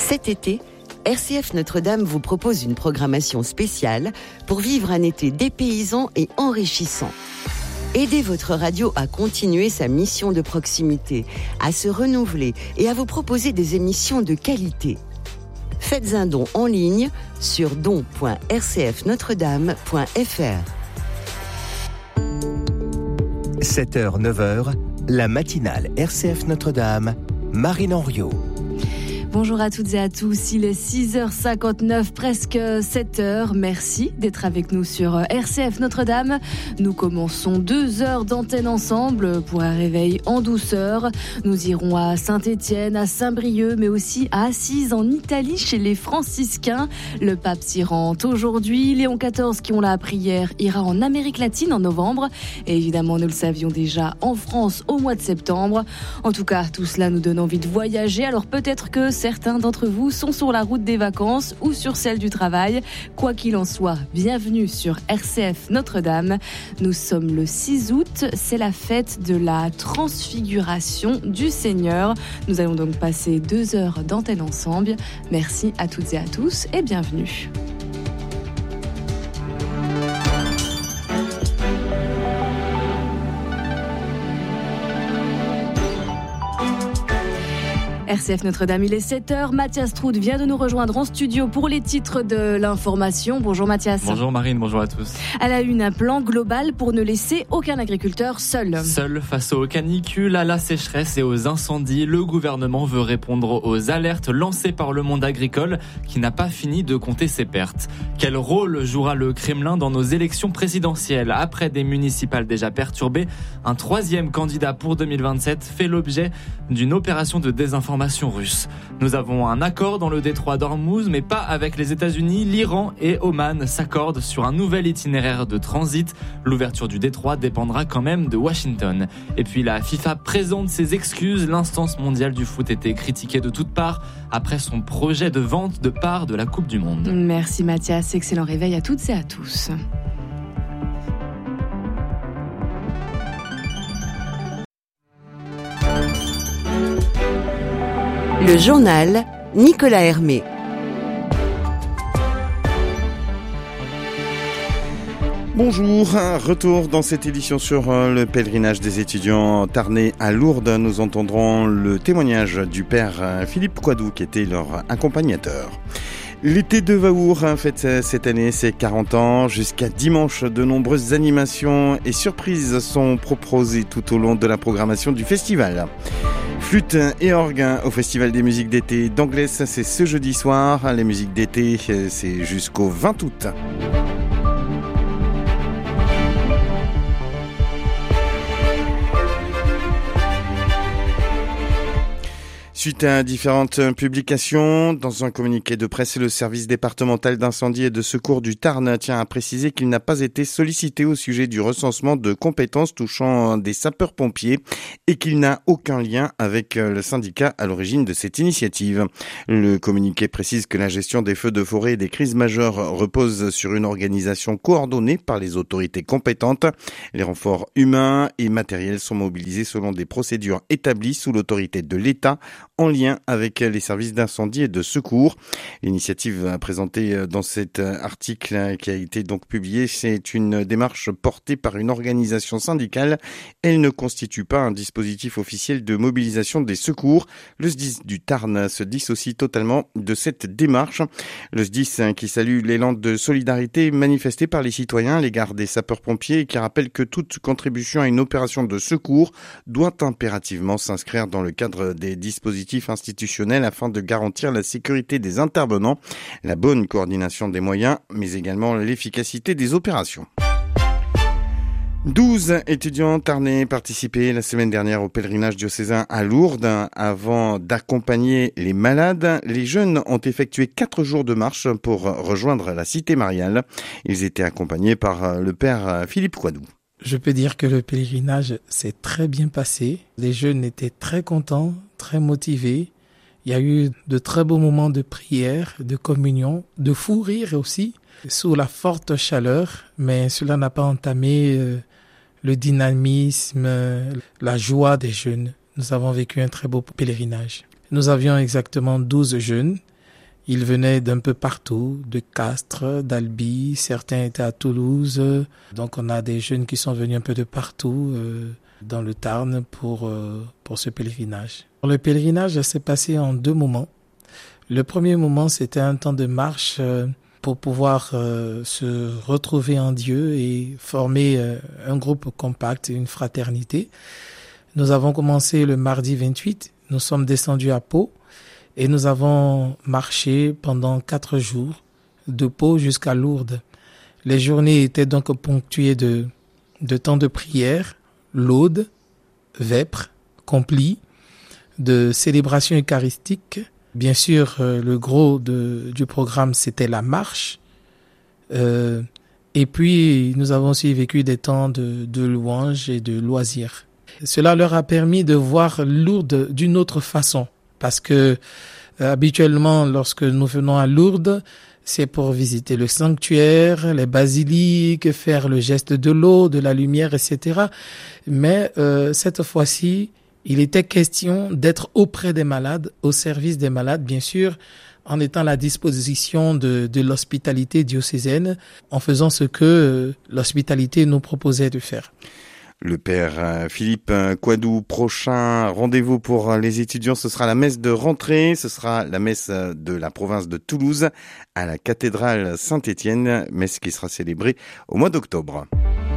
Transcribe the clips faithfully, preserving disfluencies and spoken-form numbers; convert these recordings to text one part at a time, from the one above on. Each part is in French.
Cet été, R C F Notre-Dame vous propose une programmation spéciale pour vivre un été dépaysant et enrichissant. Aidez votre radio à continuer sa mission de proximité, à se renouveler et à vous proposer des émissions de qualité. Faites un don en ligne sur don point r c f notre dame point f r. sept heures neuf heures, la matinale R C F Notre-Dame, Marine Henriot. Bonjour à toutes et à tous, il est six heures cinquante-neuf, presque sept heures. Merci d'être avec nous sur R C F Notre-Dame. Nous commençons deux heures d'antenne ensemble pour un réveil en douceur. Nous irons à Saint-Étienne, à Saint-Brieuc, mais aussi à Assise en Italie chez les franciscains. Le pape s'y rend aujourd'hui. Léon quatorze, qui on l'a appris hier, ira en Amérique latine en novembre. Et évidemment, nous le savions déjà, en France au mois de septembre. En tout cas, tout cela nous donne envie de voyager. Alors peut-être que certains d'entre vous sont sur la route des vacances ou sur celle du travail. Quoi qu'il en soit, bienvenue sur R C F Notre-Dame. Nous sommes le six août, c'est la fête de la transfiguration du Seigneur. Nous allons donc passer deux heures d'antenne ensemble. Merci à toutes et à tous et bienvenue. R C F Notre-Dame, il est sept heures. Mathias Troud vient de nous rejoindre en studio pour les titres de l'information. Bonjour Mathias. Bonjour Marine, bonjour à tous. À la une, un plan global pour ne laisser aucun agriculteur seul. Seul face aux canicules, à la sécheresse et aux incendies, le gouvernement veut répondre aux alertes lancées par le monde agricole qui n'a pas fini de compter ses pertes. Quel rôle jouera le Kremlin dans nos élections présidentielles ? Après des municipales déjà perturbées, un troisième candidat pour deux mille vingt-sept fait l'objet d'une opération de désinformation russe. Nous avons un accord dans le détroit d'Ormuz, mais pas avec les États-Unis. L'Iran et Oman s'accordent sur un nouvel itinéraire de transit. L'ouverture du détroit dépendra quand même de Washington. Et puis la FIFA présente ses excuses. L'instance mondiale du foot était critiquée de toutes parts après son projet de vente de parts de la Coupe du Monde. Merci Mathias, excellent réveil à toutes et à tous. Le journal Nicolas Hermé. Bonjour, un retour dans cette édition sur le pèlerinage des étudiants tarnais à Lourdes. Nous entendrons le témoignage du père Philippe Quadou qui était leur accompagnateur. L'été de Vaour fête cette année ses quarante ans. Jusqu'à dimanche, de nombreuses animations et surprises sont proposées tout au long de la programmation du festival. Flûte et orgue au Festival des musiques d'été d'Anglès, c'est ce jeudi soir. Les musiques d'été, c'est jusqu'au vingt août. Suite à différentes publications, dans un communiqué de presse, le service départemental d'incendie et de secours du Tarn tient à préciser qu'il n'a pas été sollicité au sujet du recensement de compétences touchant des sapeurs-pompiers et qu'il n'a aucun lien avec le syndicat à l'origine de cette initiative. Le communiqué précise que la gestion des feux de forêt et des crises majeures repose sur une organisation coordonnée par les autorités compétentes. Les renforts humains et matériels sont mobilisés selon des procédures établies sous l'autorité de l'État, en lien avec les services d'incendie et de secours. L'initiative présentée dans cet article qui a été donc publié, c'est une démarche portée par une organisation syndicale. Elle ne constitue pas un dispositif officiel de mobilisation des secours. Le S D I S du Tarn se dissocie totalement de cette démarche. Le S D I S qui salue l'élan de solidarité manifesté par les citoyens à l'égard des sapeurs-pompiers et qui rappelle que toute contribution à une opération de secours doit impérativement s'inscrire dans le cadre des dispositifs institutionnels afin de garantir la sécurité des intervenants, la bonne coordination des moyens, mais également l'efficacité des opérations. douze étudiants tarnais participaient la semaine dernière au pèlerinage diocésain à Lourdes. Avant d'accompagner les malades, les jeunes ont effectué quatre jours de marche pour rejoindre la cité mariale. Ils étaient accompagnés par le père Philippe Quadou. Je peux dire que le pèlerinage s'est très bien passé. Les jeunes étaient très contents, très motivés. Il y a eu de très beaux moments de prière, de communion, de fou rire aussi, sous la forte chaleur. Mais cela n'a pas entamé euh, le dynamisme, euh, la joie des jeunes. Nous avons vécu un très beau pèlerinage. Nous avions exactement douze jeunes Ils venaient d'un peu partout, de Castres, d'Albi, certains étaient à Toulouse. Donc on a des jeunes qui sont venus un peu de partout euh, dans le Tarn pour, euh, pour ce pèlerinage. Le pèlerinage s'est passé en deux moments. Le premier moment, c'était un temps de marche euh, pour pouvoir euh, se retrouver en Dieu et former euh, un groupe compact, une fraternité. Nous avons commencé le mardi vingt-huit, nous sommes descendus à Pau et nous avons marché pendant quatre jours, de Pau jusqu'à Lourdes. Les journées étaient donc ponctuées de, de temps de prière, laude, vêpres, complis, de célébration eucharistique. Bien sûr, euh, le gros de, du programme, c'était la marche. Euh, et puis, nous avons aussi vécu des temps de, de louanges et de loisirs. Cela leur a permis de voir Lourdes d'une autre façon. Parce que, euh, habituellement, lorsque nous venons à Lourdes, c'est pour visiter le sanctuaire, les basiliques, faire le geste de l'eau, de la lumière, et cetera. Mais euh, cette fois-ci, il était question d'être auprès des malades, au service des malades, bien sûr, en étant à la disposition de, de l'hospitalité diocésaine, en faisant ce que euh, l'hospitalité nous proposait de faire. Le père Philippe Quadou, prochain rendez-vous pour les étudiants, ce sera la messe de rentrée, ce sera la messe de la province de Toulouse à la cathédrale Saint-Étienne, messe qui sera célébrée au mois d'octobre.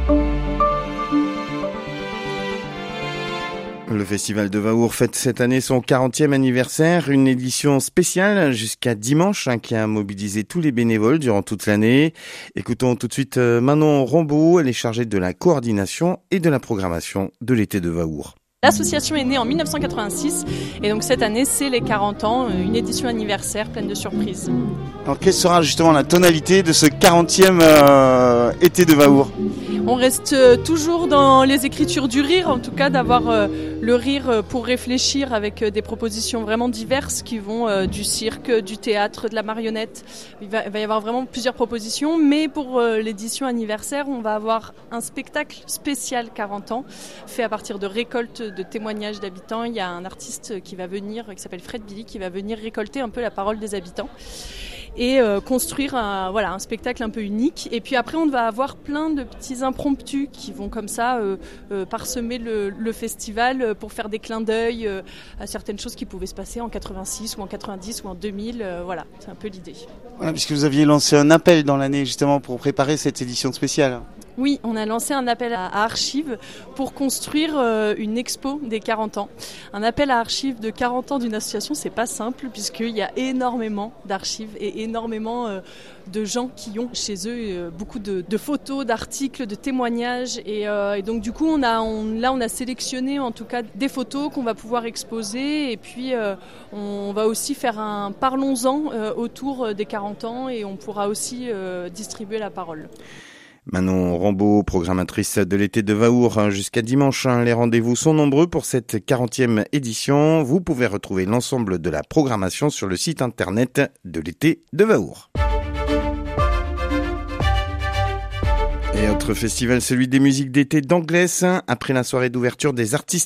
Le Festival de Vaour fête cette année son quarantième anniversaire, une édition spéciale jusqu'à dimanche hein, qui a mobilisé tous les bénévoles durant toute l'année. Écoutons tout de suite Manon Rambaud, elle est chargée de la coordination et de la programmation de l'été de Vaour. L'association est née en dix-neuf cent quatre-vingt-six et donc cette année c'est les quarante ans, une édition anniversaire pleine de surprises. Alors quelle sera justement la tonalité de ce quarantième euh, été de Vaour ? On reste toujours dans les écritures du rire, en tout cas d'avoir euh, le rire pour réfléchir avec des propositions vraiment diverses qui vont euh, du cirque, du théâtre, de la marionnette. Il va, il va y avoir vraiment plusieurs propositions, mais pour euh, l'édition anniversaire, on va avoir un spectacle spécial quarante ans, fait à partir de récoltes de témoignages d'habitants. Il y a un artiste qui va venir, qui s'appelle Fred Billy, qui va venir récolter un peu la parole des habitants et euh, construire un, voilà, un spectacle un peu unique. Et puis après, on va avoir plein de petits impromptus qui vont comme ça euh, euh, parsemer le, le festival pour faire des clins d'œil euh, à certaines choses qui pouvaient se passer en quatre-vingt-six ou en quatre-vingt-dix ou en deux mille. Euh, voilà, c'est un peu l'idée. Voilà, puisque vous aviez lancé un appel dans l'année justement pour préparer cette édition spéciale. Oui, on a lancé un appel à Archives pour construire euh, une expo des quarante ans. Un appel à Archives de quarante ans d'une association, c'est pas simple puisqu'il y a énormément d'archives et énormément euh, de gens qui ont chez eux euh, beaucoup de, de photos, d'articles, de témoignages. Et, euh, et donc du coup, on a, on, là, on a sélectionné en tout cas des photos qu'on va pouvoir exposer. Et puis, euh, on va aussi faire un parlons-en euh, autour des quarante ans et on pourra aussi euh, distribuer la parole. Manon Rambaud, programmatrice de l'été de Vaour jusqu'à dimanche. Les rendez-vous sont nombreux pour cette quarantième édition. Vous pouvez retrouver l'ensemble de la programmation sur le site internet de l'été de Vaour. Et autre festival, celui des musiques d'été d'Anglès. Après la soirée d'ouverture des artistes